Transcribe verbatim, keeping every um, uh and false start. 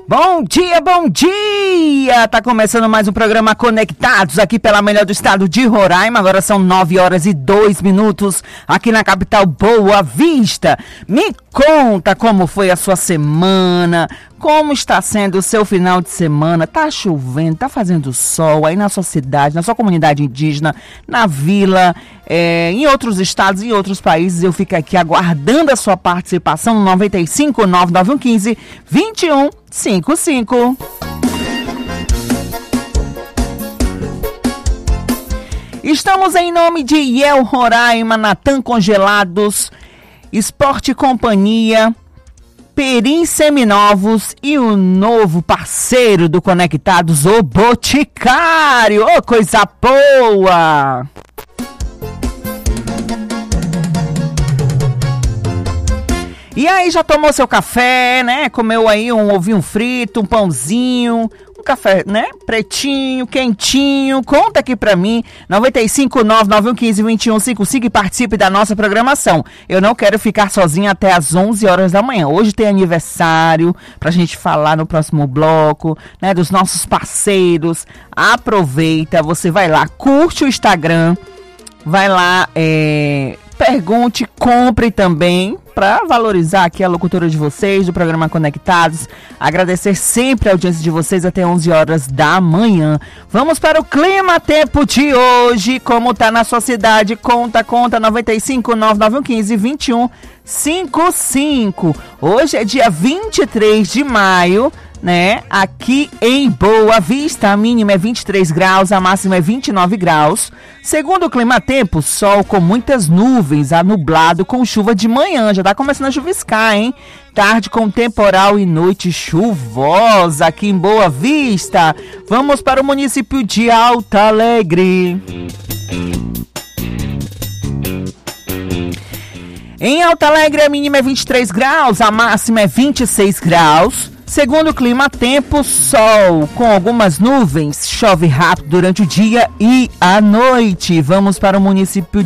Bom dia, bom dia! Tá começando mais um programa Conectados aqui pela melhor do estado de Roraima. Agora são nove horas e dois minutos aqui na capital Boa Vista. Me conta como foi a sua semana, como está sendo o seu final de semana. Tá chovendo, tá fazendo sol aí na sua cidade, na sua comunidade indígena, na vila, é, em outros estados e outros países. Eu fico aqui aguardando a sua participação no nove cinco nove nove um um cinco, dois um cinco cinco. Estamos em nome de Iel Roraima, Natan Congelados, Esporte Companhia, Perim Seminovos e o novo parceiro do Conectados, o Boticário. Ô, oh, coisa boa! E aí, já tomou seu café, né? Comeu aí um ovinho frito, um pãozinho, um café, né? Pretinho, quentinho. Conta aqui pra mim, nove cinco nove nove um um cinco, dois um cinco cinco, e participe da nossa programação. Eu não quero ficar sozinha até às onze horas da manhã. Hoje tem aniversário pra gente falar no próximo bloco, né? Dos nossos parceiros. Aproveita, você vai lá, curte o Instagram, vai lá, é... pergunte, compre também, para valorizar aqui a locutora de vocês, do programa Conectados. Agradecer sempre a audiência de vocês até onze horas da manhã. Vamos para o clima tempo de hoje. Como tá na sua cidade? Conta, conta, nove cinco nove nove um um cinco, dois um cinco cinco. Hoje é dia vinte e três de maio, né? Aqui em Boa Vista, a mínima é vinte e três graus, a máxima é vinte e nove graus. Segundo o clima-tempo, sol com muitas nuvens, anublado com chuva de manhã. Já tá começando a chuviscar, hein? Tarde com temporal e noite chuvosa aqui em Boa Vista. Vamos para o município de Alto Alegre. Em Alto Alegre, a mínima é vinte e três graus, a máxima é vinte e seis graus. Segundo o clima-tempo, sol com algumas nuvens, chove rápido durante o dia e à noite. Vamos para o município